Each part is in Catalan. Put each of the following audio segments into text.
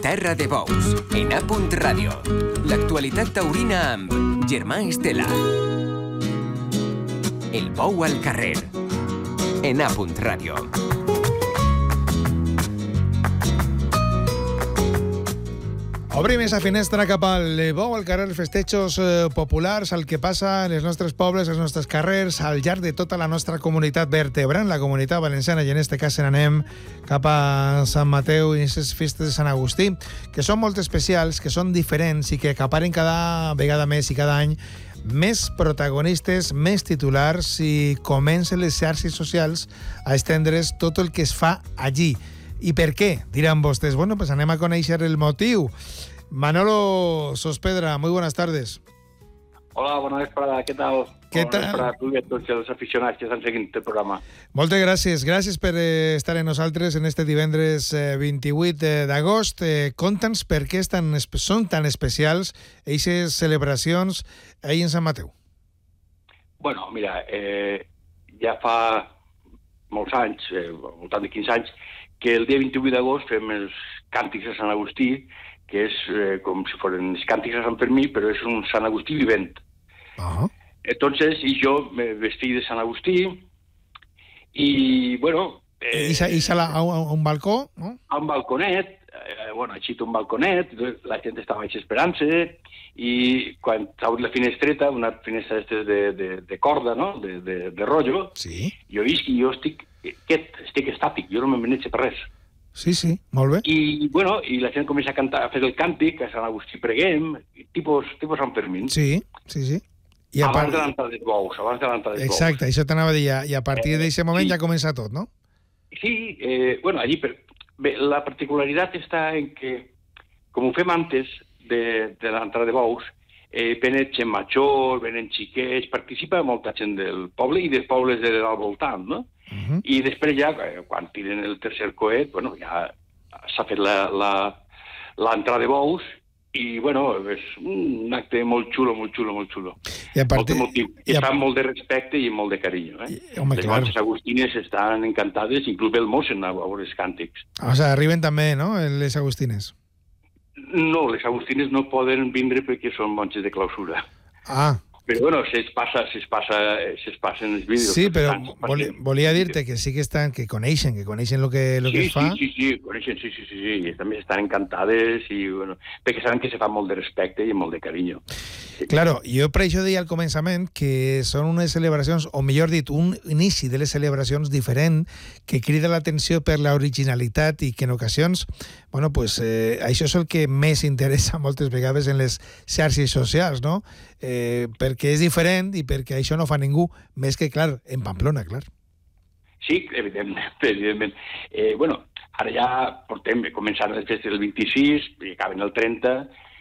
Terra de Bous, en A. Ràdio. L'actualitat taurina amb Germà Estela. El bou al carrer, en A. Ràdio. Obrim esa finestra cap al bou al carrer, festejos populars, el que passa en els nostres pobles, els nostres carrers, al llarg de tota la nostra comunitat vertebrant, la comunitat valenciana, i en este cas anem cap a Sant Mateu i aquestes festes de Sant Agustí, que són molt especials, que són diferents i que acaparen cada vegada més i cada any més protagonistes, més titulars, i comencen les xarxes socials a estendre's tot el que es fa allí. ¿Y por qué? Dirán vostès. Bueno, pues anem a conèixer el motiu. Manolo Sospedra, muy buenas tardes. Hola, bona vesprada, què tal? Què tal? Bona vesprada a tu i a tots els aficionats que estan seguint el programa. Moltes gràcies. Gràcies per estar amb nosaltres en este divendres 28 d'agost. Conta'ns per què són tan especials aquestes celebracions ahí en Sant Mateu. Bueno, mira, ja fa molts anys, al voltant de 15 anys, que el dia 28 d'agost fem els càntics de Sant Agustí, que és com si foren els càntics de Sant Fermí, però és un Sant Agustí vivent. Entonces, y yo me vestí de Sant Agustí, y bueno... a un balcó, ¿no? A un balconet, bueno, així un balconet, la gent estava així esperant-se, i quan s'obri la finestreta, una finestra de corda, no?, de rotllo, sí. Jo visc i jo estic estàtic, jo no me'n veig per res. Sí, molt bé. I, bueno, i la gent comença a cantar, a fer el càntic, a Sant Agustí preguem, tipus Sant Fermín. Sí. I abans de l'entrada dels bous, Exacte, això t'anava a dir, i a partir d'aquest moment ja comença tot, no? Sí, bueno, allí, bé, la particularitat està en que, com ho fem antes de l'entrada de bous, venen gent major, venen xiquets, participa molta gent del poble i dels pobles al voltant, no? I després ja, quan tiren el tercer coet, bueno, ja s'ha fet l'entrada de bous i, bueno, és un acte molt xulo. I a partir... I fa molt de respecte i molt de carinyo, Les monges agustines estan encantades, inclús ve el mossen a veure els càntics. O sigui, arriben també, no?, les agustines. No, les agustines no poden vindre perquè són monges de clausura. Però, bueno, s'es passen els vídeos. Sí, però volia dir-te que sí que coneixen el que es fa. Sí, coneixen, sí. I també estan encantades, i, bueno, perquè saben que se fa molt de respecte i molt de carinyo. Claro, jo per això deia al començament que són unes celebracions, o millor dit, un inici de les celebracions diferent, que crida l'atenció per l'originalitat i que en ocasions, bueno, pues això és el que més interessa moltes vegades en les xarxes socials, no? Perquè és diferent i perquè això no fa ningú, més que, clar, en Pamplona, clar. Sí, evidentment. Bueno, ara ja començant les festes el 26 i acaben el 30,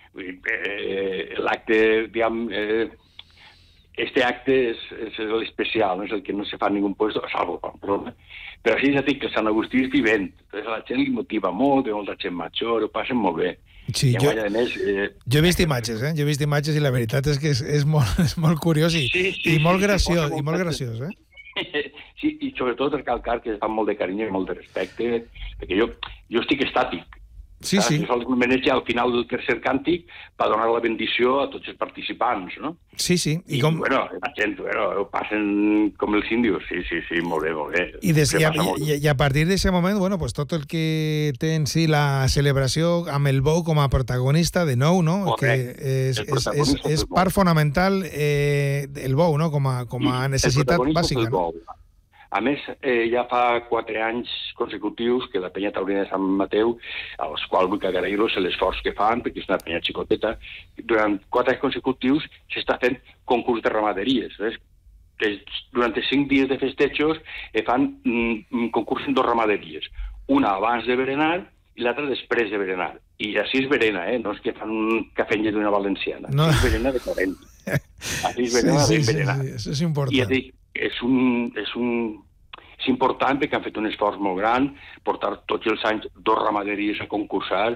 l'acte, diguem, este acte és l'especial, no és el que no se fa en ningú puesto, salvo Pamplona. Però així ja dic que Sant Agustí és vivent, la gent li motiva molt, ve molta gent major, ho passen molt bé. Sí, jo he vist imatges, i la veritat és que és molt curiós i molt graciós, Sí, i sobretot recalcar que fan molt de carinyo i molt de respecte, perquè jo estic estàtic. Sí. Jo m'enetge al final del tercer càntic per donar la bendició a tots els participants, no? Sí. I bueno, la gent, ho passen com els índios, sí, molt bé. I a partir d'aquest moment, bueno, pues tot el que té en si la celebració amb el bou com a protagonista, de nou, no? Correcte. Que és part fonamental el bou, no? Com a necessitat bàsica, no? A més, ja fa 4 anys consecutius que la penya taurina de Sant Mateu, als quals vull agrair-los l'esforç que fan, perquè és una penya xicoteta, durant 4 anys consecutius s'està fent concurs de ramaderies. Durant 5 dies de festejos fan concurs en 2 ramaderies. Una abans de berenar i l'altra després de berenar. I així és berena, no és que fan un cafenye d'una valenciana. No. És berena de corrent. Així és berena de berenar. Sí, això és important. I és un És important perquè han fet un esforç molt gran, portar tots els anys 2 ramaderies a concursar,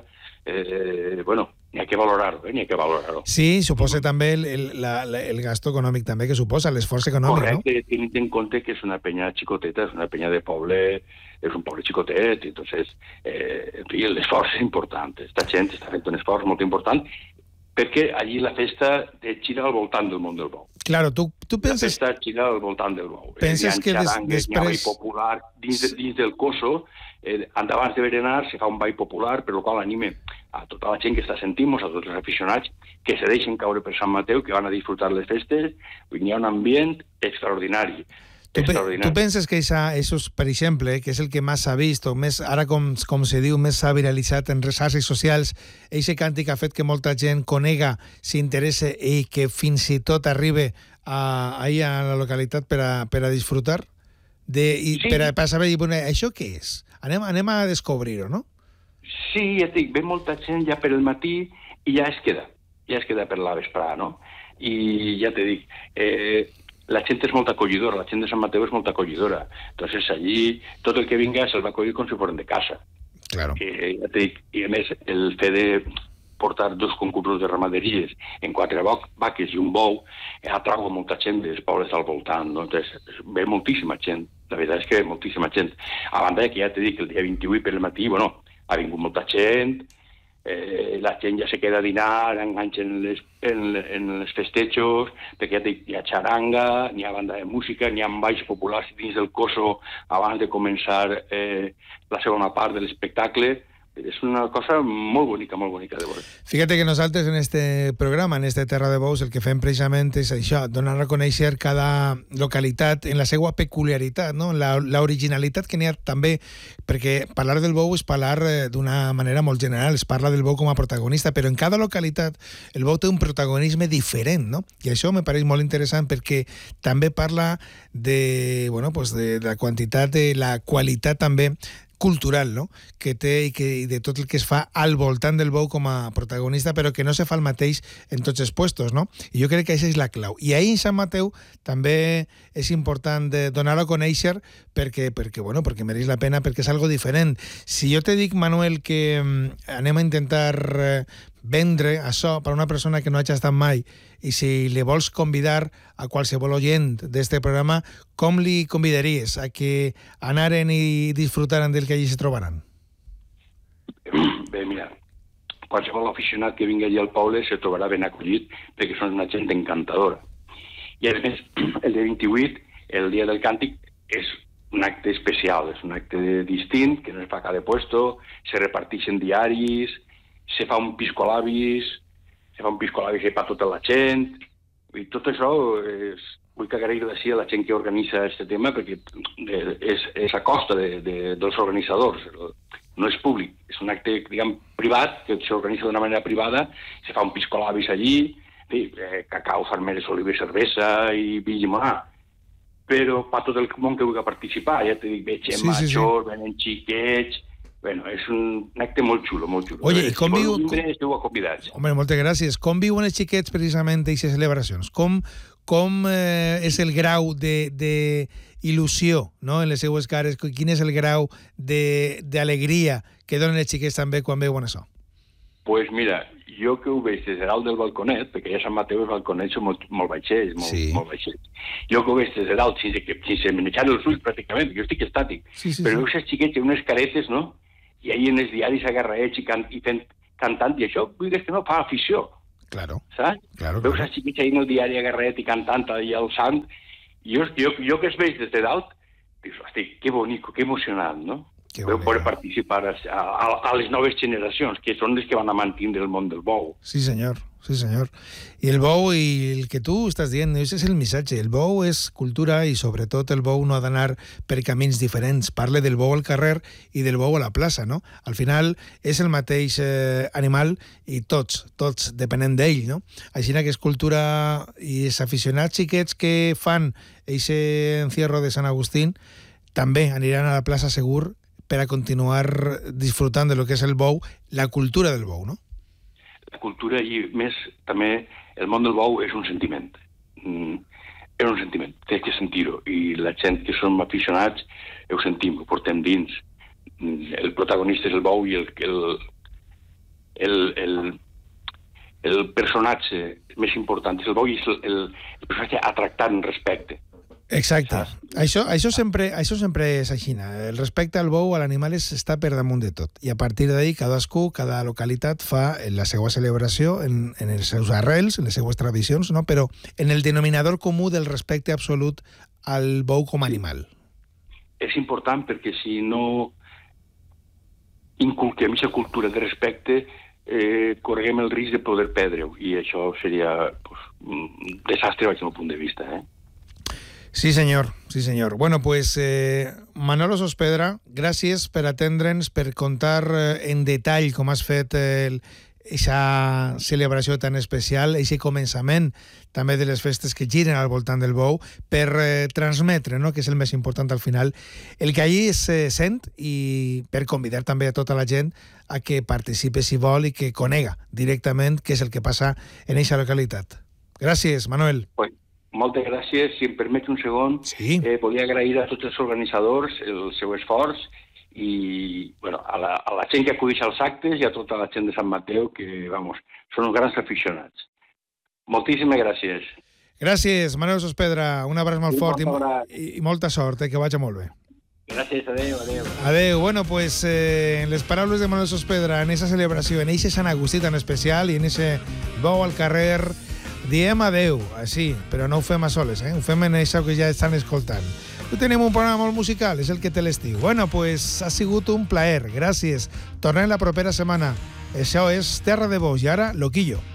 n'hi ha que valorar-ho, n'hi ha que valorar-ho. Sí, suposa també el gasto econòmic també que suposa, l'esforç econòmic, no? Correcte, tenint en compte que és una penya xicoteta, és una penya de poble, és un poble xicotet, i entonces, en fi, l'esforç és important. Esta gent està fent un esforç molt important, perquè allí la festa gira al voltant del món del bou. Claro, tu penses... La festa gira al voltant del bou. Penses que després... Hi ha ball popular dins del Coso, abans de berenar se fa un ball popular, per el qual anime a tota la gent que està sentint-nos, a tots els aficionats, que se deixen caure per Sant Mateu, que van a disfrutar les festes, hi ha un ambient extraordinari. Tu penses que això, per exemple, que és el que més s'ha vist, o més, ara com se diu, més s'ha viralitzat en les xarxes socials, aquest càntic ha fet que molta gent conega, s'interessa i que fins i tot arribi a la localitat per a disfrutar? Sí. Per saber, això què és? Anem a descobrir-ho, no? Sí, ja et dic, ve molta gent ja per el matí i ja es queda per la vesprada, no? I ja te dic, la gent és molt acollidora, la gent de Sant Mateu és molt acollidora. Entonces allí tot el que vinga se'l va acollir com si foren de casa. Claro. Ja te dic, i a més el fet de portar 2 concursos de ramaderies en 4 vaques i un bou atrau molta gent dels pobles al voltant, no? Entonces ve moltíssima gent, la veritat és que ve moltíssima gent. A banda que ja te dic, el dia 28 per el matí, ha vingut molta gent, la gent ja se queda a dinar, enganxen en les festejos, perquè hi ha xaranga, n'hi ha banda de música, n'hi ha balls populars dins del Coso abans de començar la segona part de l'espectacle. És una cosa molt bonica de veure. Fíjate que nosaltres en este programa, en este Terra de Bous, el que fem precisament és això, donar a conèixer cada localitat en la seva peculiaritat, no? L'originalitat que n'hi ha també, perquè parlar del bou és parlar d'una manera molt general, es parla del bou com a protagonista, però en cada localitat el bou té un protagonisme diferent, no? I això me pareix molt interessant perquè també parla de la quantitat, de la qualitat també cultural, no? Que té i de tot el que es fa al voltant del bou com a protagonista, però que no se fa el mateix en tots els puestos, no? I jo crec que això és la clau. I ahir en Sant Mateu també és important donar-ho a conèixer perquè mereix la pena, perquè és algo diferent. Si jo te dic, Manuel, que anem a intentar vendre això per a una persona que no hagi estat mai, i si li vols convidar a qualsevol oient d'este programa, com li convidaries a que anaren i disfrutaren del que allí se trobaran? Bé, mira, qualsevol aficionat que vingui allí al poble se trobarà ben acollit perquè són una gent encantadora. I a més, el de 28, el dia del càntic, és un acte especial, és un acte distint, que no es fa a cada puesto, se reparteixen diaris, se fa un piscolabis per tota la gent, i tot això vull que agrair d'ací a la gent que organitza aquest tema, perquè és a costa dels organitzadors, no és públic, és un acte, diguem, privat, que s'organitza d'una manera privada, se fa un piscolabis allí, cacau, farmeres, olives, cervesa i vi i llimonà. Però per tot el món que vulgui participar, ja t'he dit, ve gent major, venen xiquets. Bueno, és un acte molt xulo, molt xulo. Oye, i com viu... Esteu convidats. Home, moltes gràcies. Com viuen els xiquets precisament d'aquestes celebracions? Com és el grau d'il·lusió, no?, en les seues cares? Quin és el grau d'alegria que donen els xiquets també quan veuen això? Pues mira, jo que ho veig des de dalt del balconet, perquè ja a Sant Mateu els balconets són molt baixets, molt baixets. Jo que ho veig des de dalt, sense manejar els ulls pràcticament, perquè jo estic estàtic. Però veus els xiquets amb unes caretes, no?, i ahir en els diaris agarraets i cantant, i això, vull dir que no fa afició. Claro. Saps? Claro. Veus els xiquets ahir en el diari agarraet i cantant i al sant, i jo que els veig des de dalt, dius, hosti, que bonico, que emocionant, no? Veu poder participar a les noves generacions, que són les que van a mantenir el món del bou. Sí, senyor. Sí, senyor. I el bou, i el que tu estàs dient, és el missatge. El bou és cultura i, sobretot, el bou no ha d'anar per camins diferents. Parle del bou al carrer i del bou a la plaça, no? Al final és el mateix animal i tots depenent d'ell, no? Així que és cultura i els aficionats xiquets que fan aquest encierro de Sant Agustín també aniran a la plaça segur per a continuar disfrutant de lo que és el bou, la cultura del bou, no? La cultura i, més, també, el món del bou és un sentiment. És un sentiment, tens que sentir-ho. I la gent que som aficionats ho sentim, ho portem dins. El protagonista és el bou i el personatge més important és el bou i és el personatge a tractar en respecte. Exacte. Això sempre és així. El respecte al bou, a l'animal, està per damunt de tot. I a partir d'ahí, cadascú, cada localitat fa la seva celebració en els seus arrels, en les seues tradicions, no? Però en el denominador comú del respecte absolut al bou com a animal. És important perquè si no inculquem aquesta cultura de respecte, correguem el risc de poder perdre-ho, i això seria un desastre des del meu punt de vista. Sí, senyor, sí, senyor. Bueno, pues Manolo Sospedra, gràcies per atendre'ns, per contar en detall com has fet aquesta celebració tan especial, aquest començament també de les festes que giren al voltant del bou, per transmetre, no?, que és el més important al final, el que allí se sent, i per convidar també a tota la gent a que participi si vol i que conega directament què és el que passa en aquesta localitat. Gràcies, Manuel. Moltes gràcies. Si em permets un segon, sí. Volia agrair a tots els organitzadors el seu esforç i a la gent que acudeix als actes i a tota la gent de Sant Mateu, que, són uns grans aficionats. Moltíssimes gràcies. Gràcies, Manuel Sospedra. Un abraç molt fort i molta sort, que vagi molt bé. Gràcies, adeu. Adeu. Bueno, pues en les paraules de Manuel Sospedra, en aquesta celebració, en aquest Sant Agustí tan especial i en aquest bou al carrer, diem adeu, així, però no ho fem a soles, ho fem en això que ja estan escoltant. Tenim un programa molt musical, és el que té l'estiu. Bueno, pues ha sigut un plaer, gràcies. Tornem la propera setmana. Això és Terra de Bous i ara, Loquillo.